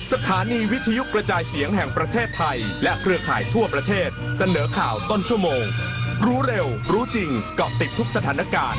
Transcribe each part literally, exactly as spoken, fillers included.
สถานีวิทยุกระจายเสียงแห่งประเทศไทยและเครือข่ายทั่วประเทศเสนอข่าวต้นชั่วโมงรู้เร็วรู้จริงเกาะติดทุกสถานการณ์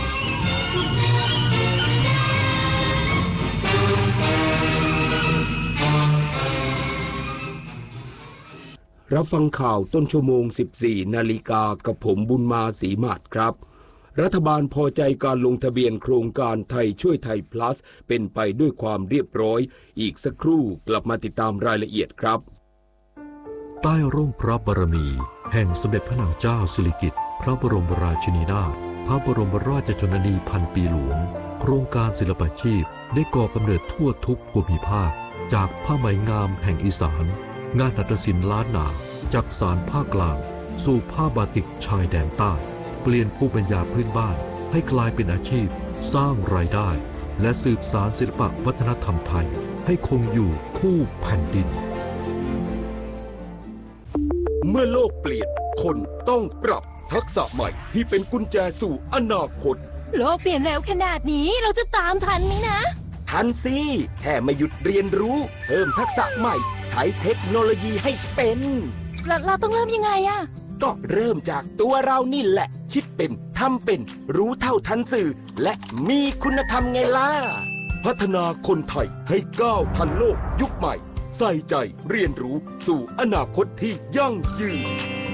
รับฟังข่าวต้นชั่วโมง สิบสี่นาฬิกากับผมบุญมาศรีมาศครับรัฐบาลพอใจการลงทะเบียนโครงการไทยช่วยไทย plus เป็นไปด้วยความเรียบร้อยอีกสักครู่กลับมาติดตามรายละเอียดครับใต้ร่มพระบารมีแห่งสมเด็จพระนางเจ้าสิริกิติ์พระบรมราชินีนาถพระบรมราชชนนีพันปีหลวงโครงการศิลปาชีพได้ก่อกำเนิดทั่วทุกภูมิภาคจากผ้าไหมงามแห่งอีสานงานหัตถศิลป์ล้านนาจากสารภาคกลางสู่ผ้าบาติกชายแดนใต้เปลี่ยนภูมิปัญญาพื้นบ้านให้กลายเป็นอาชีพสร้างรายได้และสืบสานศิลปวัฒนธรรมไทยให้คงอยู่คู่แผ่นดินเมื่อโลกเปลี่ยนคนต้องปรับทักษะใหม่ที่เป็นกุญแจสู่อนาคตโลกเปลี่ยนเร็วขนาดนี้เราจะตามทันไหมนะทันสิแค่ไม่หยุดเรียนรู้เพิ่มทักษะใหม่ใช้เทคโนโลยีให้เป็นเราเราต้องเริ่มยังไงอะก็เริ่มจากตัวเรานี่แหละคิดเป็นทำเป็นรู้เท่าทันสื่อและมีคุณธรรมไงล่ะพัฒนาคนไทยให้ก้าวทันโลกยุคใหม่ใส่ใจเรียนรู้สู่อนาคตที่ยั่งยืน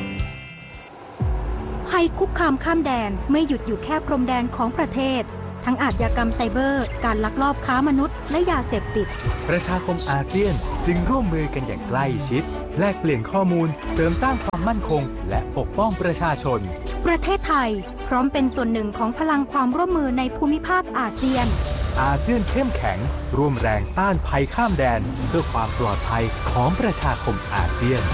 ภัยคุกคามข้ามแดนไม่หยุดอยู่แค่พรมแดนของประเทศทั้งอาชญากรรมไซเบอร์การลักลอบค้ามนุษย์และยาเสพติดประชาคมอาเซียนจึงร่วมมือกันอย่างใกล้ชิดแลกเปลี่ยนข้อมูลเสริมสร้างความมั่นคงและปกป้องประชาชนประเทศไทยพร้อมเป็นส่วนหนึ่งของพลังความร่วมมือในภูมิภาคอาเซียนอาเซียนเข้มแข็งร่วมแรงต้านภัยข้ามแดนเพื่อความปลอดภัยของประชาคมอาเซียน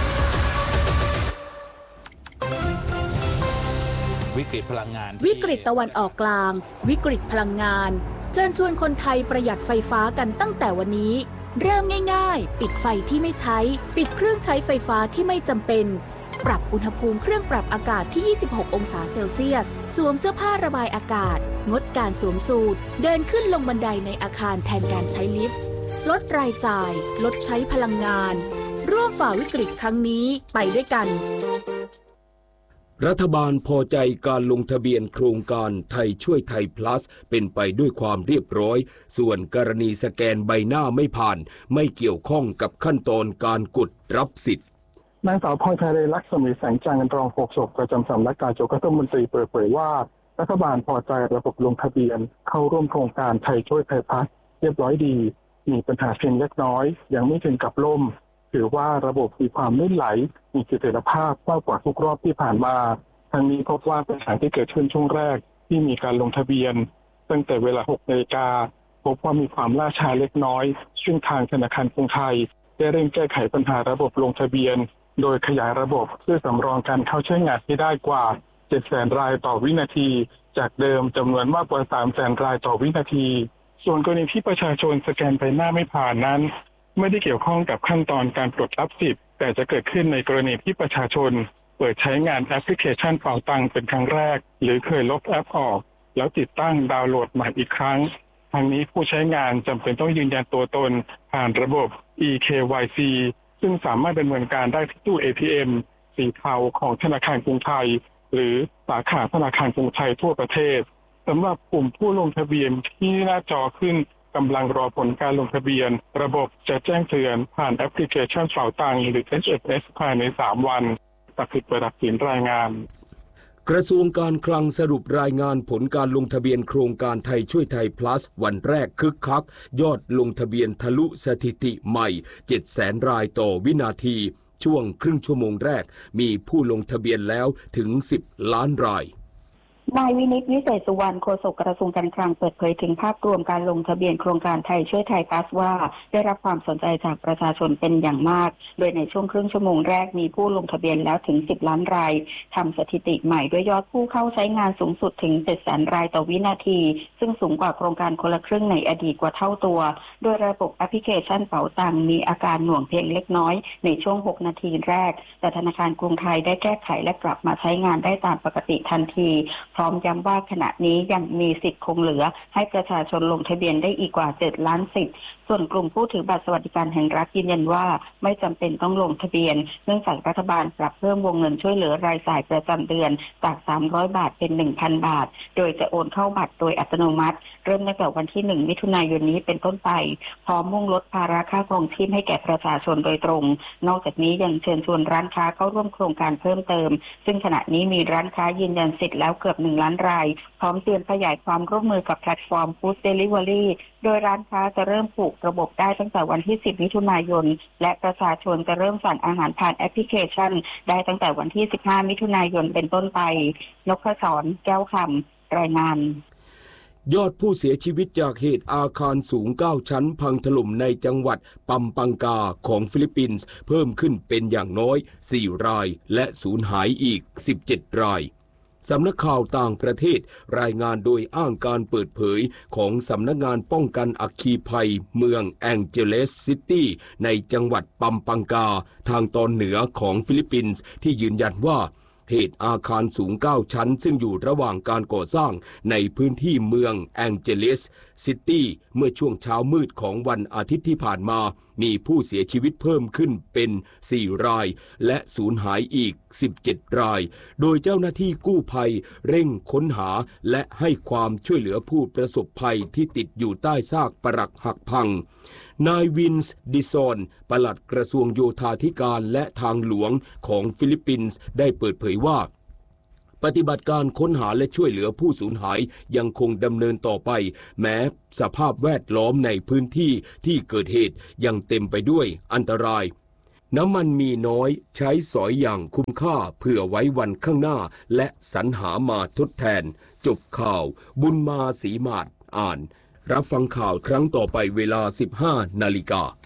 วิกฤตพลังงานวิกฤตตะวันออกกลางวิกฤตพลังงานเชิญชวนคนไทยประหยัดไฟฟ้ากันตั้งแต่วันนี้เริ่มง่ายๆปิดไฟที่ไม่ใช้ปิดเครื่องใช้ไฟฟ้าที่ไม่จำเป็นปรับอุณหภูมิเครื่องปรับอากาศที่ยี่สิบหกองศาเซลเซียสสวมเสื้อผ้าระบายอากาศงดการสวมสูทเดินขึ้นลงบันไดในอาคารแทนการใช้ลิฟต์ลดรายจ่ายลดใช้พลังงานร่วมฝ่าวิกฤตครั้งนี้ไปด้วยกันรัฐบาลพอใจการลงทะเบียนโครงการไทยช่วยไทย plus เป็นไปด้วยความเรียบร้อยส่วนกรณีสแกนใบหน้าไม่ผ่านไม่เกี่ยวข้องกับขั้นตอนการกดรับสิทธิ์นางสาวพรไพเรลักษมีแสงจันทร์รองโฆษกประจำสำนักนายกรัฐมนตรีเปิดเผยว่ารัฐบาลพอใจระบบลงทะเบียนเข้าร่วมโครงการไทยช่วยไทย plus เรียบร้อยดีมีปัญหาเพียงเล็กน้อยยังไม่ถึงกับล่มถือว่าระบบมีความลื่นไหลมีเสถียรภาพมากกว่าทุกรอบที่ผ่านมาทั้งนี้พบว่าปัญหาที่เกิดขึ้นช่วงแรกที่มีการลงทะเบียนตั้งแต่เวลา หกนาฬิกาพบว่ามีความล่าช้าเล็กน้อยซึ่งทางธนาคารกรุงไทยได้เร่งแก้ไขปัญหาระบบลงทะเบียนโดยขยายระบบเพื่อสำรองการเข้าใช้งานให้ได้กว่า เจ็ดแสน รายต่อวินาทีจากเดิมจำนวนมากกว่า สามแสน รายต่อวินาทีส่วนกรณีที่ประชาชนสแกนใบหน้าไม่ผ่านนั้นไม่ได้เกี่ยวข้องกับขั้นตอนการกดรับสิทธิ์แต่จะเกิดขึ้นในกรณีที่ประชาชนเปิดใช้งานแอปพลิเคชันเป๋าตังค์เป็นครั้งแรกหรือเคยลบแอปออกแล้วติดตั้งดาวน์โหลดใหม่อีกครั้งทางนี้ผู้ใช้งานจำเป็นต้องยืนยันตัวตนผ่านระบบ อี เค วาย ซี ซึ่งสามารถดำเนินการได้ที่ตู้ เอ ที เอ็ม สีเทาของธนาคารกรุงไทยหรือสาขาธนาคารกรุงไทยทั่วประเทศสำหรับกลุ่มผู้ลงทะเบียนที่หน้าจอขึ้นกำลังรอผลการลงทะเบียนระบบจะแจ้งเตือนผ่านแอปพลิเคชันเป๋าตังค์หรือ เอส เอ็ม เอส ภายในสามวันตัดสิทธิ์ประดับสินรายงานกระทรวงการคลังสรุปรายงานผลการลงทะเบียนโครงการไทยช่วยไทย plus วันแรกคึกคักยอดลงทะเบียนทะลุสถิติใหม่ เจ็ดแสน รายต่อวินาทีช่วงครึ่งชั่วโมงแรกมีผู้ลงทะเบียนแล้วถึงสิบล้านรายนายวินิจวิเศษสุวรรณโฆษกกระทรวงการคลังเปิดเผยถึงภาพรวมการลงทะเบียนโครงการไทยช่วยไทย plus ว่าได้รับความสนใจจากประชาชนเป็นอย่างมากโดยในช่วงครึ่งชั่วโมงแรกมีผู้ลงทะเบียนแล้วถึงสิบล้านรายทำสถิติใหม่ด้วยยอดผู้เข้าใช้งานสูงสุดถึง เจ็ดแสน รายต่อวินาทีซึ่งสูงกว่าโครงการคนละครึ่งในอดีตกว่าเท่าตัวโดยระบบแอปพลิเคชันเป๋าตังค์มีอาการหน่วงเพียงเล็กน้อยในช่วงหกนาทีแรกแต่ธนาคารกรุงไทยได้แก้ไขและกลับมาใช้งานได้ตามปกติทันทีพร้อมย้ำว่าขณะนี้ยังมีสิทธิ์คงเหลือให้ประชาชนลงทะเบียนได้อีกกว่าเจ็ดล้านสิทธิ์ส่วนกลุ่มผู้ถือบัตรสวัสดิการแห่งรัฐยืนยันว่าไม่จำเป็นต้องลงทะเบียนเนื่องจากรัฐบาลปรับเพิ่มวงเงินช่วยเหลือรายจ่ายประจำเดือนจากสามร้อยบาทเป็น หนึ่งพัน บาทโดยจะโอนเข้าบัตรโดยอัตโนมัติเริ่มตั้งแต่วันที่หนึ่งมิถุนายนนี้เป็นต้นไปพร้อมมุ่งลดภาระค่าครองชีพให้แก่ประชาชนโดยตรงนอกจากนี้ยังเชิญชวนร้านค้าเข้าร่วมโครงการเพิ่มเติมซึ่งขณะนี้มีร้านค้ายืนยันสิทธิ์แล้วเกือบหนึ่งล้านรายพร้อมเตรียมขยายความร่วมมือกับแพลตฟอร์ม Food Delivery โดยร้านค้าจะเริ่มผูกระบบได้ตั้งแต่วันที่สิบมิถุนายนและประชาชนจะเริ่มสั่งอาหารผ่านแอปพลิเคชันได้ตั้งแต่วันที่สิบห้ามิถุนายนเป็นต้นไปนพศรแก้วคำรายงานยอดผู้เสียชีวิตจากเหตุอาคารสูงเก้าชั้นพังถล่มในจังหวัดปัมปังกาของฟิลิปปินส์เพิ่มขึ้นเป็นอย่างน้อยสี่รายและสูญหายอีกสิบเจ็ดรายสำนักข่าวต่างประเทศรายงานโดยอ้างการเปิดเผยของสำนักงานป้องกันอัคคีภัยเมืองแองเจลิสซิตี้ในจังหวัดปัมปังกาทางตอนเหนือของฟิลิปปินส์ที่ยืนยันว่าเหตุอาคารสูงเก้าชั้นซึ่งอยู่ระหว่างการก่อสร้างในพื้นที่เมืองแองเจลิสซิตี้เมื่อช่วงเช้ามืดของวันอาทิตย์ที่ผ่านมามีผู้เสียชีวิตเพิ่มขึ้นเป็นสี่รายและสูญหายอีกสิบเจ็ดรายโดยเจ้าหน้าที่กู้ภัยเร่งค้นหาและให้ความช่วยเหลือผู้ประสบภัยที่ติดอยู่ใต้ซากปรักหักพังนายวินส์ดิซอนปลัดกระทรวงโยธาธิการและทางหลวงของฟิลิปปินส์ได้เปิดเผยว่าปฏิบัติการค้นหาและช่วยเหลือผู้สูญหายยังคงดำเนินต่อไปแม้สภาพแวดล้อมในพื้นที่ที่เกิดเหตุยังเต็มไปด้วยอันตรายน้ำมันมีน้อยใช้สอยอย่างคุ้มค่าเพื่อไว้วันข้างหน้าและสรรหามาทดแทนจบข่าวบุญมาศรีมาศอ่านรับฟังข่าวครั้งต่อไปเวลา สิบห้านาฬิกา